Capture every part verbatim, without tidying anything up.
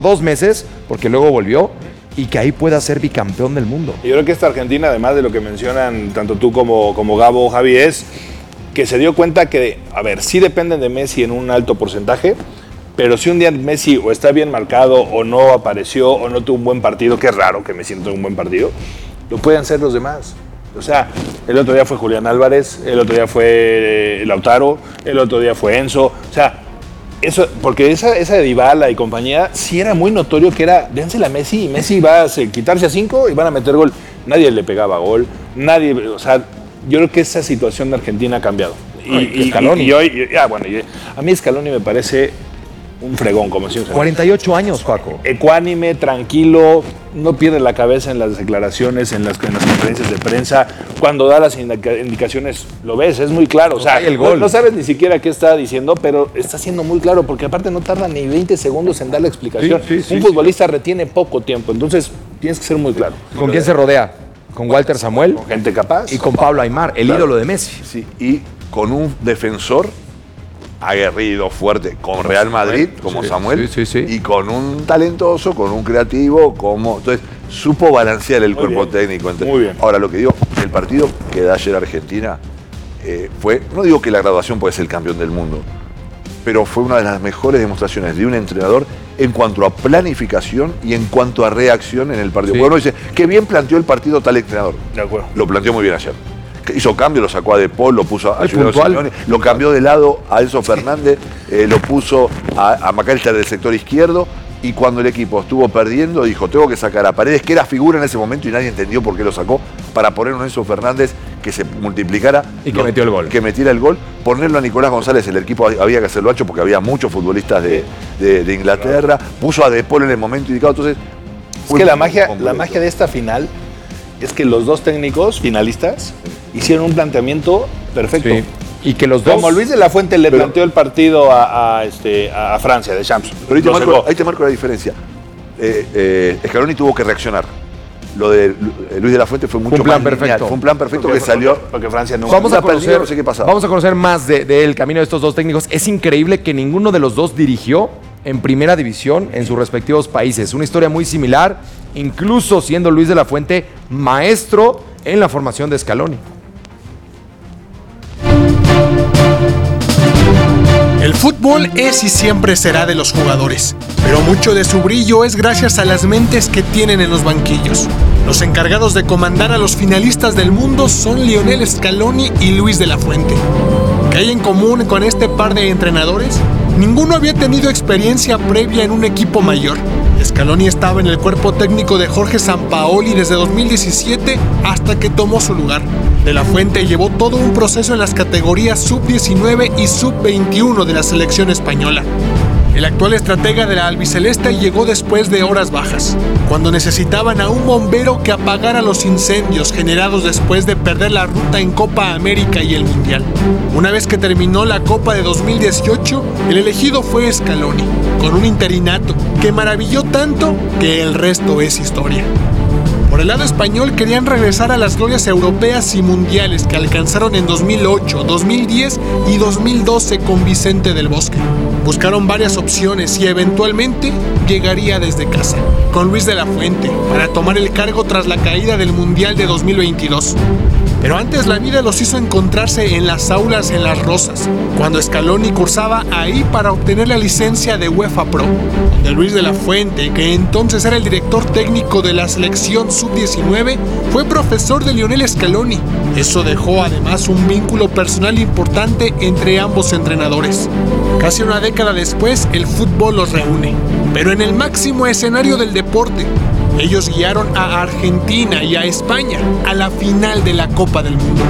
dos meses, porque luego volvió, y que ahí pueda ser bicampeón del mundo. Yo creo que esta Argentina, además de lo que mencionan tanto tú como, como Gabo, Javi, es que se dio cuenta que, a ver, sí dependen de Messi en un alto porcentaje, pero si un día Messi o está bien marcado o no apareció o no tuvo un buen partido, que es raro que Messi no tuvo un buen partido, lo pueden hacer los demás. O sea, el otro día fue Julián Álvarez, el otro día fue Lautaro, el otro día fue Enzo, o sea, eso, porque esa, esa de Dybala y compañía, sí era muy notorio que era, dénsela a Messi, y Messi va a quitarse a cinco y van a meter gol. Nadie le pegaba gol, nadie, o sea, yo creo que esa situación de Argentina ha cambiado. Y, Ay, y, Scaloni. y, y hoy, ya, bueno, y, a mí Scaloni me parece un fregón, como decimos. cuarenta y ocho años, Juaco. Ecuánime, tranquilo, no pierde la cabeza en las declaraciones, en las, en las conferencias de prensa. Cuando da las indica, indicaciones, lo ves, es muy claro. O sea, el gol. No, no sabes ni siquiera qué está diciendo, pero está siendo muy claro, porque aparte no tarda ni veinte segundos en dar la explicación. Sí, sí, sí, un futbolista sí. retiene poco tiempo, entonces tienes que ser muy claro. ¿Con quién se rodea? Con Walter Samuel. Con gente capaz. Y con Pablo Aimar, el claro. ídolo de Messi. Sí, y con un defensor aguerrido, fuerte, con Real Madrid, como sí, Samuel, sí, sí, sí. y con un talentoso, con un creativo, como entonces supo balancear el Muy cuerpo bien. técnico. Entonces, Muy bien. Ahora, lo que digo, el partido que da ayer Argentina eh, fue, no digo que la graduación puede ser el campeón del mundo, pero fue una de las mejores demostraciones de un entrenador en cuanto a planificación y en cuanto a reacción en el partido. Sí. Porque uno dice, qué bien planteó el partido tal entrenador. De acuerdo. Lo planteó muy bien ayer. Hizo cambio, lo sacó a De Paul, lo puso a Muy Juliano Simeone, lo cambió de lado a Enzo Fernández, eh, lo puso a, a McAllister del sector izquierdo, y cuando el equipo estuvo perdiendo dijo, tengo que sacar a Paredes, que era figura en ese momento y nadie entendió por qué lo sacó, para poner un Enzo Fernández que se multiplicara y que lo, metió el gol. Que metiera el gol, ponerlo a Nicolás González, el equipo había que hacerlo ancho porque había muchos futbolistas de, de, de Inglaterra, puso a De Paul en el momento indicado, entonces... Es que la magia, la magia de esta final es que los dos técnicos finalistas hicieron un planteamiento perfecto. Sí. Y que los dos... Como Luis de la Fuente le pero, planteó el partido a, a, este, a Francia, de Champs. Pero ahí te, marco, ahí te marco la diferencia. Eh, eh, Scaloni tuvo que reaccionar. Lo de Luis de la Fuente fue mucho un plan más perfecto. lineal. Fue un plan perfecto porque, que salió... Porque, porque Francia no... Vamos a, conocer, no sé qué pasaba. vamos a conocer más del de, de camino de estos dos técnicos. Es increíble que ninguno de los dos dirigió en primera división en sus respectivos países. Una historia muy similar, incluso siendo Luis de la Fuente maestro en la formación de Scaloni. El fútbol es y siempre será de los jugadores, pero mucho de su brillo es gracias a las mentes que tienen en los banquillos. Los encargados de comandar a los finalistas del mundo son Lionel Scaloni y Luis de la Fuente. ¿Qué hay en común con este par de entrenadores? Ninguno había tenido experiencia previa en un equipo mayor. Scaloni estaba en el cuerpo técnico de Jorge Sampaoli desde dos mil diecisiete hasta que tomó su lugar. De la Fuente llevó todo un proceso en las categorías sub diecinueve y sub veintiuno de la selección española. El actual estratega de la albiceleste llegó después de horas bajas, cuando necesitaban a un bombero que apagara los incendios generados después de perder la ruta en Copa América y el Mundial. Una vez que terminó la Copa de dos mil dieciocho, el elegido fue Scaloni, con un interinato que maravilló tanto que el resto es historia. Por el lado español querían regresar a las glorias europeas y mundiales que alcanzaron en dos mil ocho, dos mil diez y dos mil doce con Vicente del Bosque. Buscaron varias opciones y eventualmente llegaría desde casa, con Luis de la Fuente, para tomar el cargo tras la caída del Mundial de dos mil veintidós. Pero antes la vida los hizo encontrarse en las aulas en Las Rosas, cuando Scaloni cursaba ahí para obtener la licencia de UEFA Pro, donde Luis de la Fuente, que entonces era el director técnico de la selección sub diecinueve, fue profesor de Lionel Scaloni. Eso dejó además un vínculo personal importante entre ambos entrenadores. Casi una década después, el fútbol los reúne, pero en el máximo escenario del deporte. Ellos guiaron a Argentina y a España a la final de la Copa del Mundo.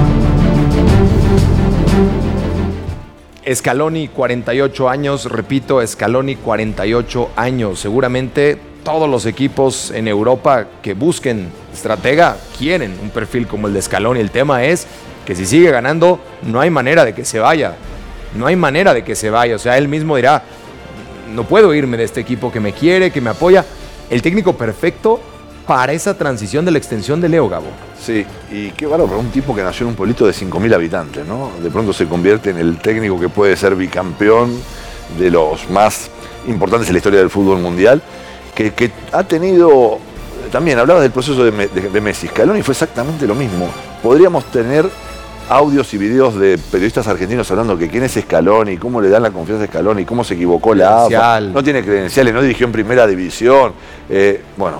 Scaloni, cuarenta y ocho años, repito, Scaloni, cuarenta y ocho años. Seguramente todos los equipos en Europa que busquen estratega quieren un perfil como el de Scaloni. El tema es que si sigue ganando, no hay manera de que se vaya. No hay manera de que se vaya. O sea, él mismo dirá, no puedo irme de este equipo que me quiere, que me apoya. El técnico perfecto para esa transición de la extensión de Leo, Gabo. Sí, y qué bárbaro para un tipo que nació en un pueblito de cinco mil habitantes, ¿no? De pronto se convierte en el técnico que puede ser bicampeón de los más importantes en la historia del fútbol mundial. que, que ha tenido, también hablabas del proceso de, de, de Messi, Scaloni fue exactamente lo mismo. Podríamos tener audios y videos de periodistas argentinos hablando que quién es Scaloni, cómo le dan la confianza a Scaloni, cómo se equivocó la A F A, no tiene credenciales, no dirigió en primera división. Eh, bueno,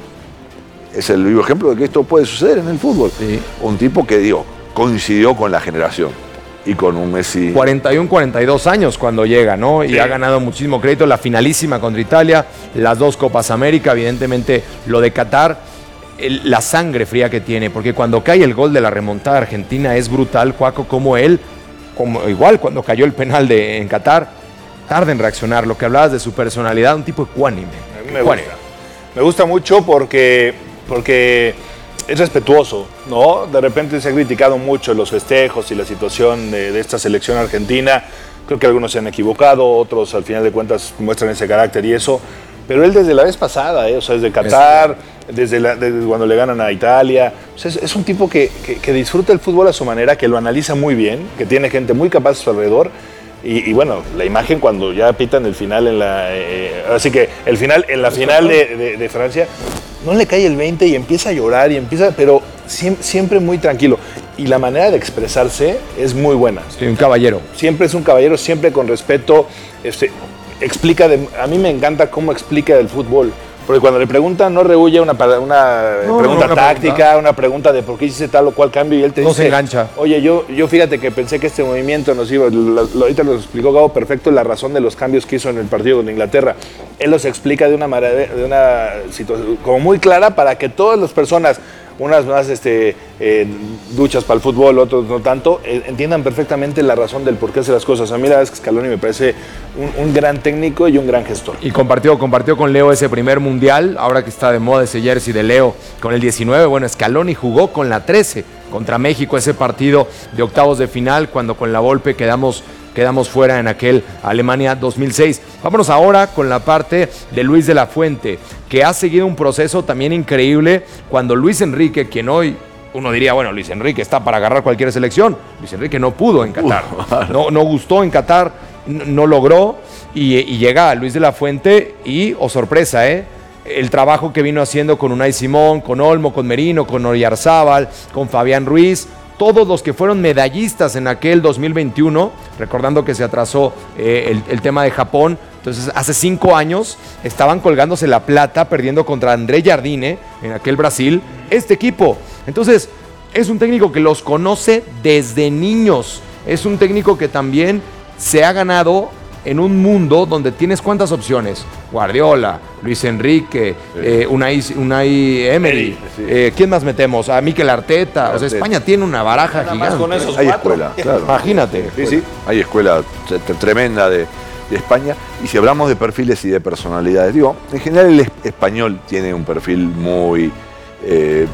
es el vivo ejemplo de que esto puede suceder en el fútbol. Sí. Un tipo que, digo, coincidió con la generación y con un Messi. cuarenta y uno, cuarenta y dos años cuando llega, ¿no? Y sí. Ha ganado muchísimo crédito, la finalísima contra Italia, las dos Copas América, evidentemente lo de Qatar. El, la sangre fría que tiene, porque cuando cae el gol de la remontada argentina es brutal, Juaco, como él, como igual cuando cayó el penal de, en Qatar, tarda en reaccionar. Lo que hablabas de su personalidad, un tipo ecuánime. A mí me gusta, me gusta mucho porque, porque es respetuoso, ¿no? De repente se ha criticado mucho los festejos y la situación de, de esta selección argentina. Creo que algunos se han equivocado, otros al final de cuentas muestran ese carácter y eso. Pero él desde la vez pasada, ¿eh? O sea, desde Qatar, desde, la, desde cuando le ganan a Italia. O sea, es, es un tipo que, que, que disfruta el fútbol a su manera, que lo analiza muy bien, que tiene gente muy capaz a su alrededor. Y, y bueno, la imagen cuando ya pitan el final en la... Eh, así que el final, en la final de, de, de Francia, no le cae el veinte y empieza a llorar y empieza... Pero siempre, siempre muy tranquilo. Y la manera de expresarse es muy buena. Sí, un caballero. Siempre es un caballero, siempre con respeto. Este, explica, de, a mí me encanta cómo explica del fútbol, porque cuando le preguntan no rehuye una, una no, pregunta no, una táctica, pregunta. una pregunta de por qué hiciste tal o cual cambio y él te no dice, se engancha. Oye, yo, yo fíjate que pensé que este movimiento nos iba, lo, lo, ahorita lo explicó Gabo perfecto, la razón de los cambios que hizo en el partido con Inglaterra. Él los explica de una, de una situación como muy clara para que todas las personas, unas más este, eh, duchas para el fútbol, otros no tanto, eh, entiendan perfectamente la razón del por qué hace las cosas. A mí la verdad es que Scaloni me parece un, un gran técnico y un gran gestor. Y compartió, compartió con Leo ese primer mundial, ahora que está de moda ese jersey de Leo con el diecinueve. Bueno, Scaloni jugó con la trece contra México, ese partido de octavos de final, cuando con la Volpe quedamos... Quedamos fuera en aquel Alemania dos mil seis. Vámonos ahora con la parte de Luis de la Fuente, que ha seguido un proceso también increíble cuando Luis Enrique, quien hoy uno diría, bueno, Luis Enrique está para agarrar cualquier selección. Luis Enrique no pudo en Qatar, uh, no, no gustó en Qatar, no, no logró, y, y llega Luis de la Fuente y, oh sorpresa, ¿eh? el trabajo que vino haciendo con Unai Simón, con Olmo, con Merino, con Oyarzábal, con Fabián Ruiz, todos los que fueron medallistas en aquel dos mil veintiuno, recordando que se atrasó eh, el, el tema de Japón. Entonces, hace cinco años estaban colgándose la plata, perdiendo contra André Jardine en aquel Brasil, este equipo. Entonces, es un técnico que los conoce desde niños. Es un técnico que también se ha ganado en un mundo donde tienes ¿cuántas opciones? Guardiola, Luis Enrique, sí. eh, Unai, Unai Emery. Sí. Eh, ¿Quién más metemos? A Mikel Arteta. Arteta. O sea, España tiene una baraja Nada gigante. Con esos Hay cuatro. escuela, claro. Imagínate. Sí, sí. Hay escuela tremenda de, de España. Y si hablamos de perfiles y de personalidades, digo, en general el español tiene un perfil muy eh,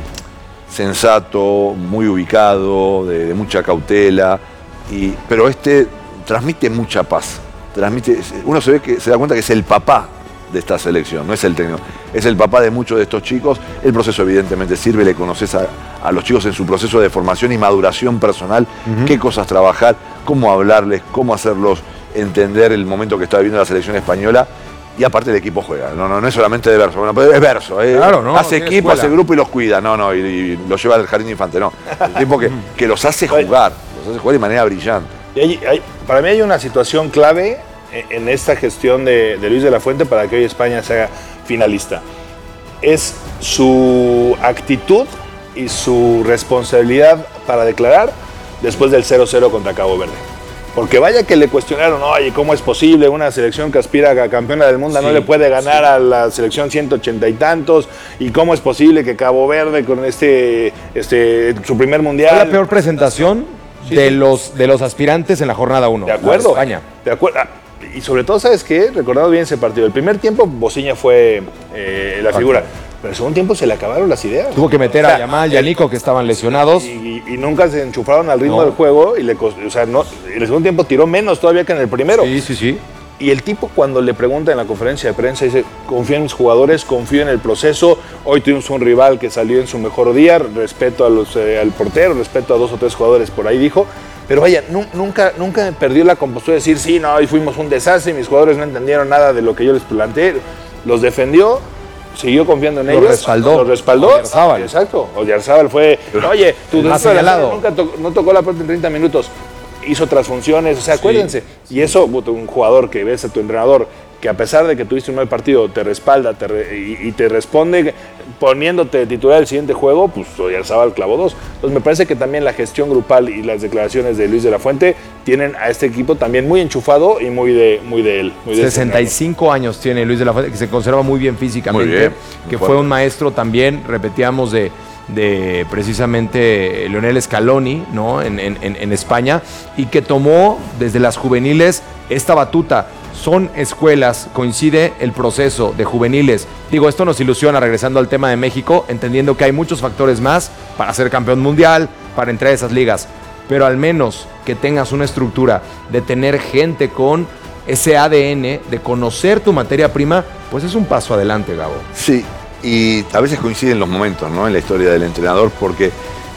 sensato, muy ubicado, de, de mucha cautela, y, pero este transmite mucha paz. Transmite, uno se ve que se da cuenta que es el papá de esta selección, no es el técnico, es el papá de muchos de estos chicos. El proceso evidentemente sirve, le conoces a, a los chicos en su proceso de formación y maduración personal, uh-huh. qué cosas trabajar, cómo hablarles, cómo hacerlos entender el momento que está viviendo la selección española. Y aparte el equipo juega, no, no, no es solamente de verso, bueno, es verso, eh. claro, ¿no? hace equipo, escuela. hace grupo y los cuida, no, no, y, y los lleva al jardín infante, no, el tipo que, que los hace jugar, los hace jugar de manera brillante. Y hay, hay, para mí hay una situación clave en esta gestión de, de Luis de la Fuente para que hoy España se haga finalista. Es su actitud y su responsabilidad para declarar después del cero cero contra Cabo Verde. Porque vaya que le cuestionaron, oye, ¿cómo es posible una selección que aspira a campeona del mundo sí, no le puede ganar sí. a la selección ciento ochenta y tantos? ¿Y cómo es posible que Cabo Verde con este, este su primer mundial? Fue la peor presentación sí, de, sí. Los, de los aspirantes en la jornada uno. De acuerdo. España. De acuerdo. Y sobre todo, ¿sabes qué? Recordando bien ese partido. El primer tiempo, Bociña fue eh, la figura. Pero el segundo tiempo se le acabaron las ideas. Tuvo que meter o sea, a Yamal y a Nico, que estaban lesionados. Y, y, y nunca se enchufaron al ritmo no. del juego. Y le, o sea, no, el segundo tiempo tiró menos todavía que en el primero. Sí, sí, sí. Y el tipo, cuando le pregunta en la conferencia de prensa, dice, confío en mis jugadores, confío en el proceso. Hoy tuvimos un rival que salió en su mejor día. Respeto a los, eh, al portero, respeto a dos o tres jugadores, por ahí dijo. Pero vaya, nunca, nunca perdió la compostura de decir, sí, no, hoy fuimos un desastre, mis jugadores no entendieron nada de lo que yo les planteé. Los defendió siguió confiando en Lo ellos. respaldó. Lo respaldó. Oyarzábal. Exacto. Oyarzábal fue, oye, tu Más defensa señalado. nunca to- no tocó la pelota en treinta minutos. Hizo otras funciones, o sea, acuérdense. Y eso, un jugador que ves a tu entrenador, que a pesar de que tuviste un mal partido, te respalda te re- y, y te responde poniéndote de titular el siguiente juego, pues Oyarzábal clavó dos. Entonces me parece que también la gestión grupal y las declaraciones de Luis de la Fuente tienen a este equipo también muy enchufado y muy de, muy de él. Muy de ese sesenta y cinco años tiene Luis de la Fuente, que se conserva muy bien físicamente, Muy bien, muy que fuerte. fue un maestro también, repetíamos, de, de precisamente Lionel Scaloni, ¿no? En, en- en- en España, y que tomó desde las juveniles esta batuta. Son escuelas, coincide el proceso de juveniles. Digo, esto nos ilusiona regresando al tema de México, entendiendo que hay muchos factores más para ser campeón mundial, para entrar a esas ligas. Pero al menos que tengas una estructura de tener gente con ese A D N, de conocer tu materia prima, pues es un paso adelante, Gabo. Sí, y a veces coinciden los momentos, ¿no? En la historia del entrenador, porque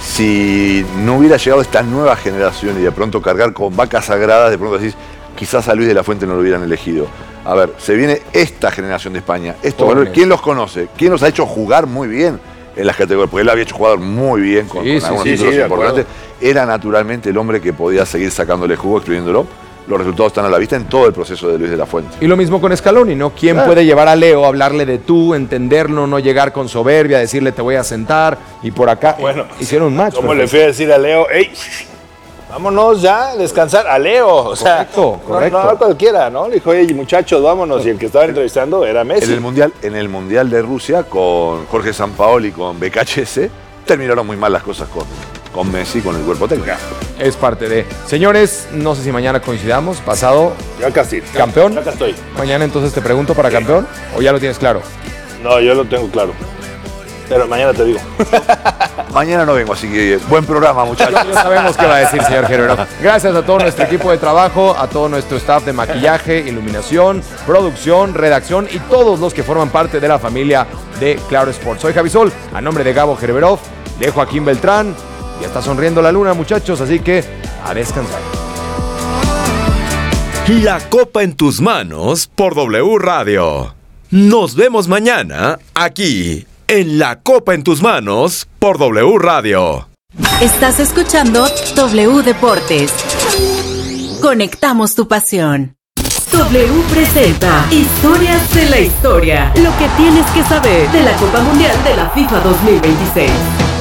si no hubiera llegado esta nueva generación y de pronto cargar con vacas sagradas, de pronto decís, quizás a Luis de la Fuente no lo hubieran elegido. A ver, se viene esta generación de España. Estos Jóvenes. valores, ¿quién los conoce? ¿Quién los ha hecho jugar muy bien en las categorías? Porque él había hecho jugar muy bien con, Sí, con sí, algunos sí, títulos sí, de importantes. Era naturalmente el hombre que podía seguir sacándole jugo, excluyéndolo. Los resultados están a la vista en todo el proceso de Luis de la Fuente. Y lo mismo con Scaloni, ¿no? ¿Quién Claro. puede llevar a Leo, hablarle de tú, entenderlo, no llegar con soberbia, decirle te voy a sentar y por acá? Bueno, hicieron un match. Como le perfecto. fui a decir a Leo, hey, vámonos ya a descansar a Leo. O sea, Correcto, no- correcto. No, a cualquiera, ¿no? Le dijo, oye, muchachos, vámonos. Y el que estaba entrevistando era Messi. En el mundial, en el mundial de Rusia, con Jorge Sampaoli y con B K H S, terminaron muy mal las cosas con, con Messi, con el cuerpo técnico. Es parte de. Señores, no sé si mañana coincidamos, pasado Ya acá estoy. campeón. Ya acá estoy. Mañana entonces te pregunto para campeón o ya lo tienes claro. No, yo lo tengo claro. Pero mañana te digo. Mañana no vengo, así que buen programa, muchachos. Ya sabemos qué va a decir, señor Gerero. Gracias a todo nuestro equipo de trabajo, a todo nuestro staff de maquillaje, iluminación, producción, redacción y todos los que forman parte de la familia de Claro Sports. Soy Javi Sol, a nombre de Gabo Gerberov, de Joaquín Beltrán. Ya está sonriendo la luna, muchachos, así que a descansar. La copa en tus manos por W Radio. Nos vemos mañana aquí en La Copa en tus manos por W Radio. Estás escuchando W Deportes. Conectamos tu pasión. W presenta Historias de la Historia. Lo que tienes que saber de la Copa Mundial de la FIFA dos mil veintiséis.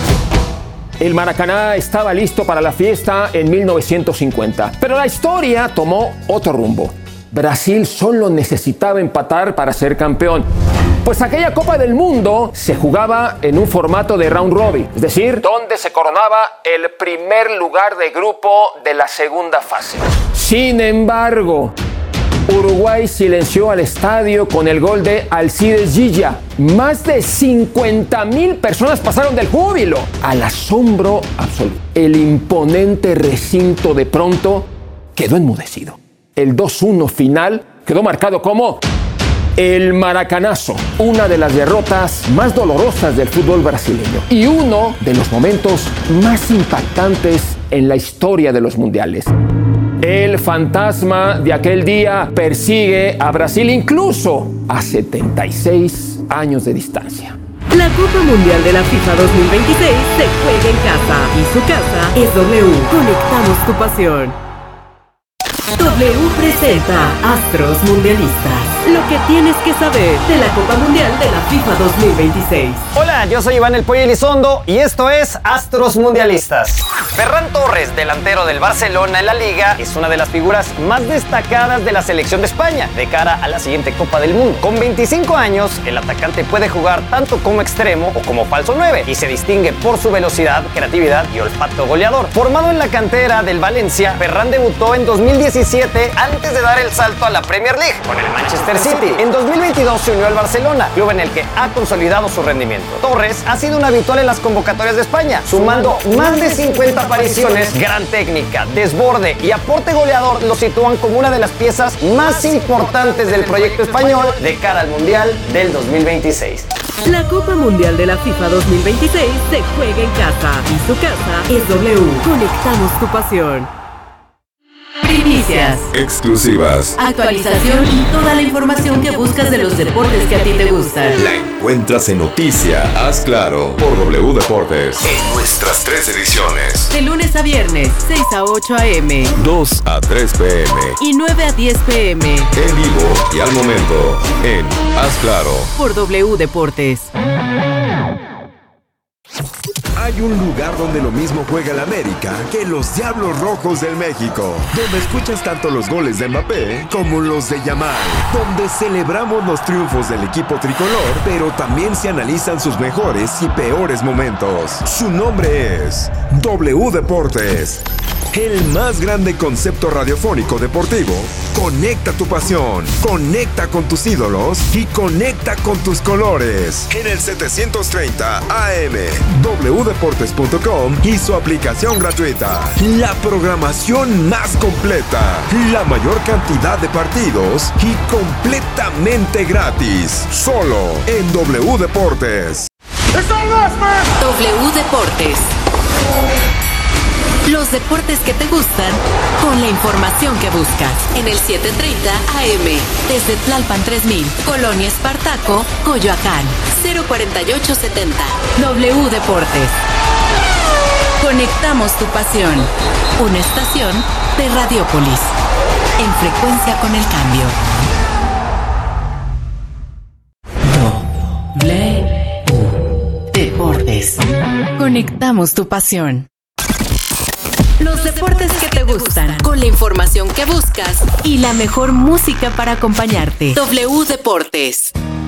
El Maracaná estaba listo para la fiesta en mil novecientos cincuenta, pero la historia tomó otro rumbo. Brasil solo necesitaba empatar para ser campeón, pues aquella Copa del Mundo se jugaba en un formato de round robin, es decir, donde se coronaba el primer lugar de grupo de la segunda fase. Sin embargo, Uruguay silenció al estadio con el gol de Alcides Gilla. Más de cincuenta mil personas pasaron del júbilo al asombro absoluto. El imponente recinto de pronto quedó enmudecido. El dos uno final quedó marcado como el Maracanazo, una de las derrotas más dolorosas del fútbol brasileño y uno de los momentos más impactantes en la historia de los mundiales. El fantasma de aquel día persigue a Brasil incluso a setenta y seis años de distancia. La Copa Mundial de la FIFA dos mil veintiséis se juega en casa y su casa es W. Conectamos tu pasión. W presenta Astros Mundialistas. Lo que tienes que saber de la Copa Mundial de la FIFA dos mil veintiséis. Hola, yo soy Iván El Pollo Elizondo y esto es Astros Mundialistas. Ferran Torres, delantero del Barcelona en la Liga, es una de las figuras más destacadas de la selección de España de cara a la siguiente Copa del Mundo. Con veinticinco años, el atacante puede jugar tanto como extremo o como falso nueve y se distingue por su velocidad, creatividad y olfato goleador. Formado en la cantera del Valencia, Ferran debutó en dos mil diecisiete antes de dar el salto a la Premier League con el Manchester City. En dos mil veintidós se unió al Barcelona, club en el que ha consolidado su rendimiento. Torres ha sido un habitual en las convocatorias de España, sumando más de cincuenta apariciones. Gran técnica, desborde y aporte goleador lo sitúan como una de las piezas más importantes del proyecto español de cara al Mundial del dos mil veintiséis. La Copa Mundial de la FIFA dos mil veintiséis se juega en casa y su casa es W. Conectamos tu pasión. Primicias, exclusivas, actualización y toda la información que buscas de los deportes que a ti te gustan. la encuentras en Noticia, Haz Claro, por W Deportes. En nuestras tres ediciones. De lunes a viernes, seis a ocho a eme dos a tres pe eme. y nueve a diez pe eme En vivo y al momento en Haz Claro. por W Deportes. Hay un lugar donde lo mismo juega el América que los Diablos Rojos del México, donde escuchas tanto los goles de Mbappé como los de Yamal, donde celebramos los triunfos del equipo tricolor, pero también se analizan sus mejores y peores momentos. Su nombre es W Deportes. El más grande concepto radiofónico deportivo. Conecta tu pasión, conecta con tus ídolos y conecta con tus colores. En el setecientos treinta A M, w deportes punto com y su aplicación gratuita. La programación más completa, la mayor cantidad de partidos y completamente gratis. Solo en W Deportes. W Deportes. Los deportes que te gustan con la información que buscas. En el setecientos treinta A M, desde Tlalpan tres mil, Colonia Espartaco, Coyoacán, cero cuarenta y ocho setenta. W Deportes. Conectamos tu pasión. Una estación de Radiópolis. En frecuencia con el cambio. W Deportes. Conectamos tu pasión. Los deportes que te gustan, con la información que buscas y la mejor música para acompañarte. W Deportes.